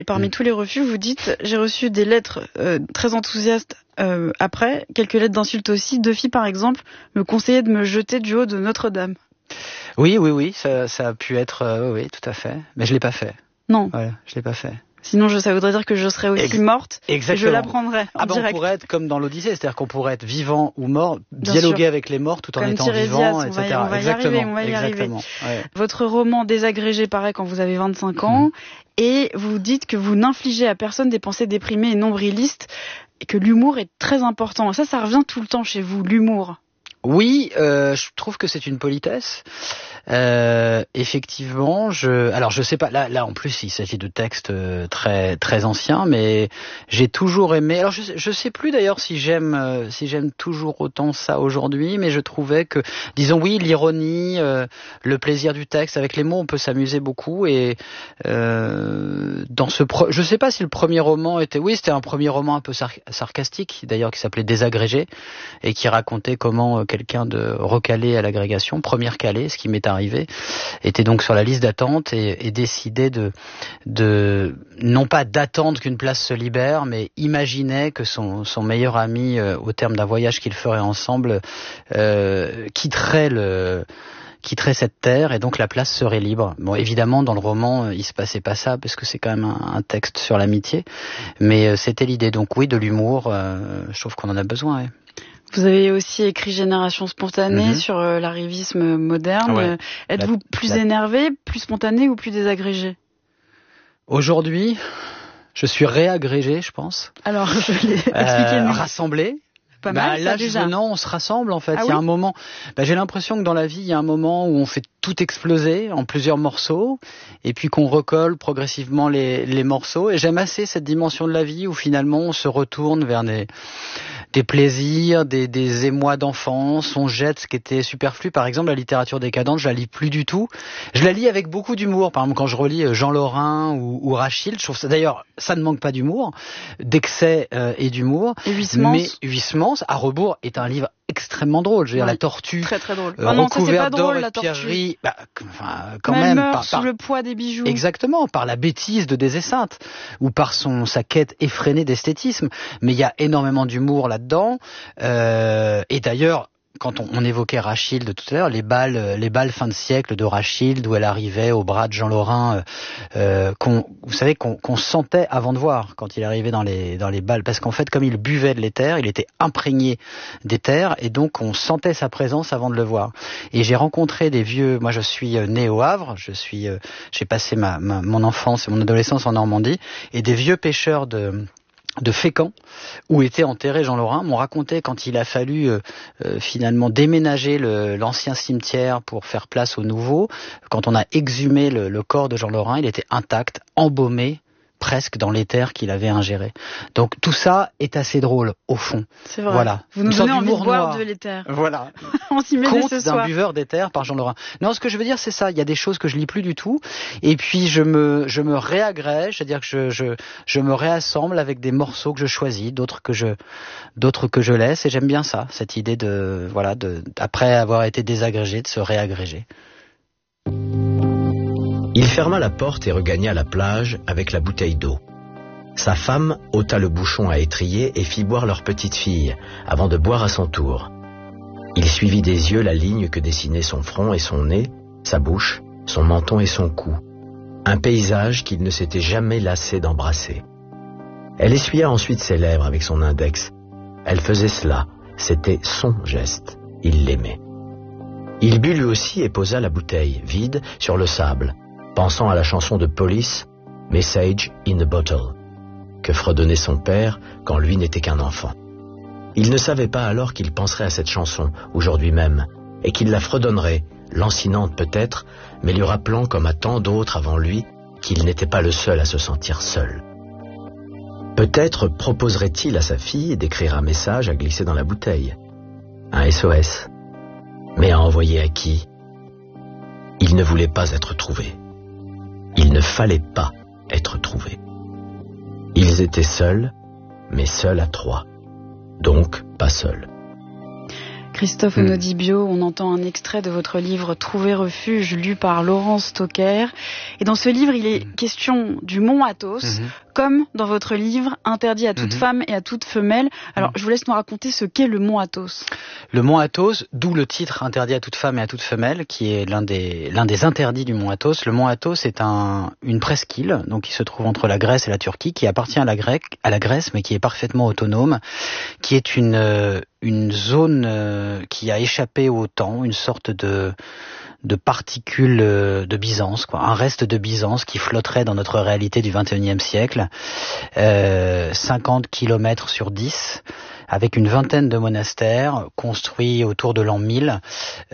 Et parmi tous les refus, vous dites, j'ai reçu des lettres très enthousiastes après, quelques lettres d'insultes aussi. 2 filles, par exemple, me conseillaient de me jeter du haut de Notre-Dame. Oui, ça a pu être, oui, tout à fait. Mais je l'ai pas fait. Non. Voilà, je l'ai pas fait. Sinon, ça voudrait dire que je serais aussi morte. Exactement. Et je l'apprendrais en direct. On pourrait être comme dans l'Odyssée, c'est-à-dire qu'on pourrait être vivant ou mort, dialoguer avec les morts tout en étant vivant, etc. On va y arriver. Ouais. Votre roman Désagrégé paraît quand vous avez 25 ans, et vous dites que vous n'infligez à personne des pensées déprimées et nombrilistes, et que l'humour est très important. Ça revient tout le temps chez vous, l'humour. Oui, je trouve que c'est une politesse. Effectivement, alors je sais pas. Là, en plus, il s'agit de textes très très anciens, mais j'ai toujours aimé. Alors, je sais plus d'ailleurs si j'aime toujours autant ça aujourd'hui, mais je trouvais que, disons, oui, l'ironie, le plaisir du texte, avec les mots, on peut s'amuser beaucoup. Et dans je sais pas si le premier roman c'était un premier roman un peu sarcastique, d'ailleurs, qui s'appelait Désagrégé et qui racontait comment quelqu'un de recalé à l'agrégation, première calée, ce qui m'est arrivé, était donc sur la liste d'attente et décidait de non pas d'attendre qu'une place se libère, mais imaginait que son meilleur ami, au terme d'un voyage qu'ils feraient ensemble, quitterait cette terre et donc la place serait libre. Bon, évidemment, dans le roman, il se passait pas ça parce que c'est quand même un texte sur l'amitié, mais c'était l'idée. Donc oui, de l'humour, je trouve qu'on en a besoin. Ouais. Vous avez aussi écrit Génération spontanée sur l'arrivisme moderne. Ouais. Êtes-vous plus énervé, plus spontané ou plus désagrégé ? Aujourd'hui, je suis réagrégé, je pense. Alors, je l'ai expliqué. Rassemblé. Pas mal, là, ça, déjà. on se rassemble en fait. Ah il y a un moment. J'ai l'impression que dans la vie, il y a un moment où on fait tout exploser en plusieurs morceaux, et puis qu'on recolle progressivement les morceaux. Et j'aime assez cette dimension de la vie où finalement on se retourne vers des plaisirs, des émois d'enfance. On jette ce qui était superflu. Par exemple, la littérature décadente, je la lis plus du tout. Je la lis avec beaucoup d'humour. Par exemple, quand je relis Jean Lorrain ou Rachid, je trouve ça. D'ailleurs, ça ne manque pas d'humour, d'excès et d'humour. Et Huysmans, à rebours, est un livre extrêmement drôle. Je veux dire, la tortue, très très drôle. recouverte d'or et de pierreries, quand même, meurt sous le poids des bijoux. Exactement, par la bêtise de Des Esseintes ou par sa quête effrénée d'esthétisme. Mais il y a énormément d'humour là-dedans. Et d'ailleurs, quand on évoquait Rachilde tout à l'heure, les balles fin de siècle de Rachilde où elle arrivait au bras de Jean Lorrain, vous savez qu'on sentait avant de voir quand il arrivait dans les balles, parce qu'en fait, comme il buvait de l'éther, il était imprégné d'éther et donc on sentait sa présence avant de le voir. Et j'ai rencontré des vieux. Moi, je suis né au Havre. J'ai passé mon enfance et mon adolescence en Normandie, et des vieux pêcheurs de Fécamp, où était enterré Jean Lorrain, m'ont raconté quand il a fallu finalement déménager l'ancien cimetière pour faire place au nouveau. Quand on a exhumé le corps de Jean Lorrain, il était intact, embaumé, presque dans l'éther qu'il avait ingéré. Donc tout ça est assez drôle, au fond. C'est vrai. Voilà. Vous nous donnez envie de boire de l'éther. Voilà. On s'y met Conte ce soir. d'un buveur d'éther par Jean Lorrain. Non, ce que je veux dire, c'est ça. Il y a des choses que je lis plus du tout. Et puis je me réagrège, c'est-à-dire que je me réassemble avec des morceaux que je choisis, d'autres que je laisse. Et j'aime bien ça, cette idée après avoir été désagrégé, de se réagréger. Il ferma la porte et regagna la plage avec la bouteille d'eau. Sa femme ôta le bouchon à étriller et fit boire leur petite fille, avant de boire à son tour. Il suivit des yeux la ligne que dessinaient son front et son nez, sa bouche, son menton et son cou. Un paysage qu'il ne s'était jamais lassé d'embrasser. Elle essuya ensuite ses lèvres avec son index. Elle faisait cela, c'était son geste. Il l'aimait. Il but lui aussi et posa la bouteille, vide, sur le sable, pensant à la chanson de Police, Message in a Bottle, que fredonnait son père quand lui n'était qu'un enfant. Il ne savait pas alors qu'il penserait à cette chanson, aujourd'hui même, et qu'il la fredonnerait, lancinante peut-être, mais lui rappelant, comme à tant d'autres avant lui, qu'il n'était pas le seul à se sentir seul. Peut-être proposerait-il à sa fille d'écrire un message à glisser dans la bouteille. Un SOS. Mais à envoyer à qui ? Il ne voulait pas être trouvé. Il ne fallait pas être trouvé. Ils étaient seuls, mais seuls à 3. Donc, pas seuls. Christophe Onodibio, on entend un extrait de votre livre Trouver refuge, lu par Laurence Stocker. Et dans ce livre, il est question du mont Athos, comme dans votre livre Interdit à toute femme et à toute femelle. Alors, je vous laisse nous raconter ce qu'est le mont Athos. Le mont Athos, d'où le titre Interdit à toute femme et à toute femelle, qui est l'un des interdits du mont Athos. Le mont Athos est une presqu'île, donc qui se trouve entre la Grèce et la Turquie, qui appartient à la Grèce, mais qui est parfaitement autonome, qui est une zone qui a échappé au temps, une sorte de particules de Byzance, quoi, un reste de Byzance qui flotterait dans notre réalité du XXIe siècle, 50 kilomètres sur 10, avec une vingtaine de monastères construits autour de l'an 1000,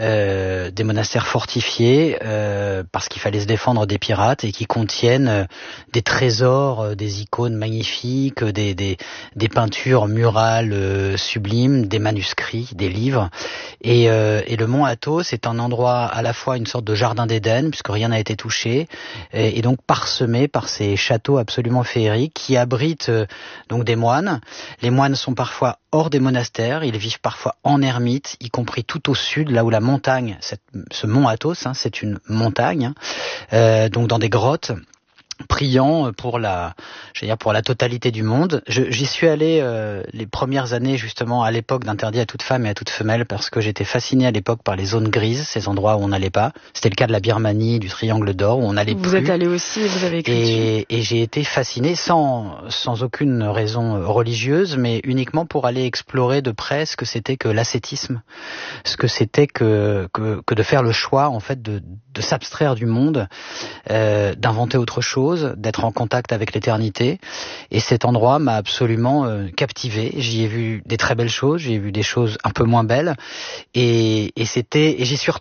des monastères fortifiés parce qu'il fallait se défendre des pirates et qui contiennent des trésors, des icônes magnifiques, des peintures murales sublimes, des manuscrits, des livres. Et le mont Athos est un endroit à la fois une sorte de jardin d'Éden puisque rien n'a été touché et donc parsemé par ces châteaux absolument féeriques qui abritent donc des moines. Les moines sont parfois hors des monastères, ils vivent parfois en ermite, y compris tout au sud, là où la montagne, ce mont Athos, c'est une montagne, donc dans des grottes, priant pour la totalité du monde. J'y suis allé les premières années justement à l'époque d'Interdit à toute femme et à toute femelle parce que j'étais fasciné à l'époque par les zones grises, ces endroits où on n'allait pas. C'était le cas de la Birmanie, du Triangle d'Or où on n'allait plus. Vous êtes allé aussi et vous avez écrit et j'ai été fasciné sans aucune raison religieuse, mais uniquement pour aller explorer de près ce que c'était que l'ascétisme, ce que c'était que de faire le choix en fait de s'abstraire du monde, d'inventer autre chose, d'être en contact avec l'éternité. Et cet endroit m'a absolument captivé. J'y ai vu des très belles choses, j'y ai vu des choses un peu moins belles. Et j'y suis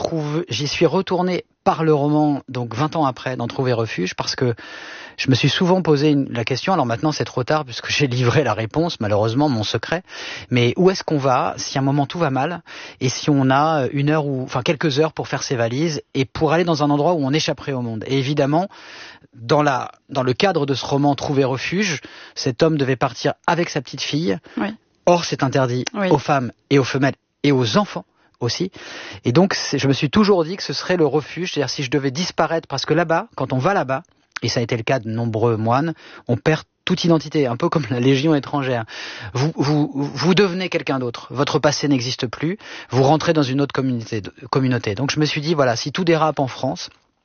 retourné par le roman, donc 20 ans après, d'en trouver refuge, parce que je me suis souvent posé la question, alors maintenant c'est trop tard puisque j'ai livré la réponse, malheureusement, mon secret, mais où est-ce qu'on va si à un moment tout va mal et si on a quelques heures pour faire ses valises et pour aller dans un endroit où on échapperait au monde. Et évidemment, dans le cadre de ce roman Trouver refuge, cet homme devait partir avec sa petite fille. Oui. Or, c'est interdit aux femmes et aux femelles et aux enfants aussi. Et donc, je me suis toujours dit que ce serait le refuge, c'est-à-dire si je devais disparaître, parce que là-bas, quand on va là-bas, et ça a été le cas de nombreux moines, on perd toute identité, un peu comme la Légion étrangère. Vous devenez quelqu'un d'autre, votre passé n'existe plus, vous rentrez dans une autre communauté. Donc je me suis dit, voilà, si tout dérape en France,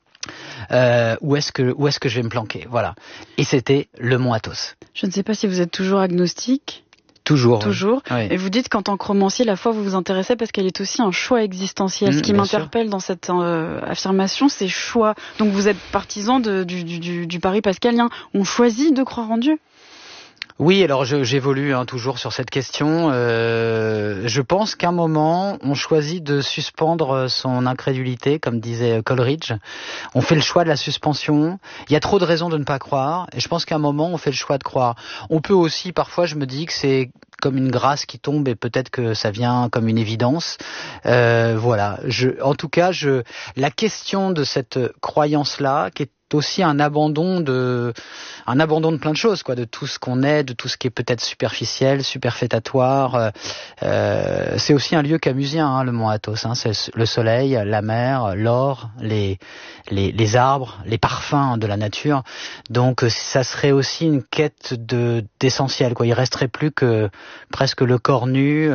où est-ce que je vais me planquer, voilà. Et c'était le mont Athos. Je ne sais pas si vous êtes toujours agnostique. Toujours. Oui. Et vous dites qu'en tant que romancier, la foi vous vous intéressez parce qu'elle est aussi un choix existentiel. Ce qui m'interpelle dans cette affirmation, c'est choix. Donc vous êtes partisan du pari pascalien. On choisit de croire en Dieu. Oui, alors j'évolue toujours sur cette question. Je pense qu'à un moment, on choisit de suspendre son incrédulité, comme disait Coleridge. On fait le choix de la suspension. Il y a trop de raisons de ne pas croire, et je pense qu'à un moment, on fait le choix de croire. On peut aussi, parfois, je me dis que c'est comme une grâce qui tombe, et peut-être que ça vient comme une évidence. Voilà. En tout cas, la question de cette croyance-là, qui est aussi un abandon de plein de choses, quoi, de tout ce qu'on est, de tout ce qui est peut-être superficiel, superfétatoire. C'est aussi un lieu camusien, le mont Athos. C'est le soleil, la mer, l'or, les arbres, les parfums de la nature. Donc ça serait aussi une quête d'essentiel, quoi. Il resterait plus que presque le corps nu,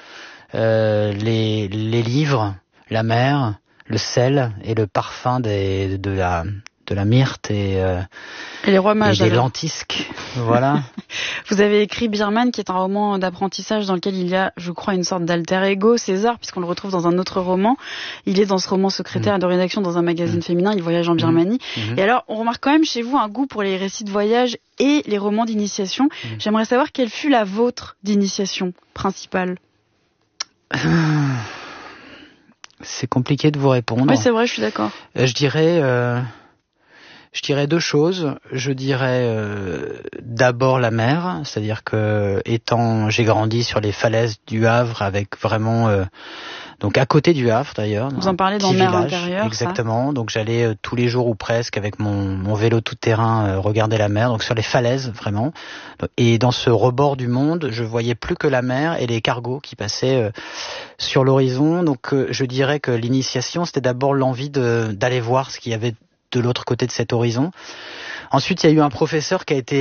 les livres, la mer, le sel et le parfum de la myrte et les rois mages, et des lentisques, voilà. Vous avez écrit Birman, qui est un roman d'apprentissage dans lequel il y a, je crois, une sorte d'alter ego, César, puisqu'on le retrouve dans un autre roman. Il est dans ce roman secrétaire de rédaction dans un magazine féminin, il voyage en Birmanie. Et alors, on remarque quand même chez vous un goût pour les récits de voyage et les romans d'initiation. J'aimerais savoir quelle fut la vôtre d'initiation principale. C'est compliqué de vous répondre. Oui, c'est vrai, je suis d'accord. Je dirais deux choses. Je dirais d'abord la mer, c'est-à-dire que j'ai grandi sur les falaises du Havre avec vraiment Donc à côté du Havre d'ailleurs. Vous en parlez dans Mer intérieure. Exactement. Ça. Donc j'allais tous les jours ou presque avec mon vélo tout-terrain regarder la mer, donc sur les falaises vraiment. Et dans ce rebord du monde, je voyais plus que la mer et les cargos qui passaient sur l'horizon. Donc je dirais que l'initiation, c'était d'abord l'envie d'aller voir ce qu'il y avait de l'autre côté de cet horizon. Ensuite, il y a eu un professeur qui a été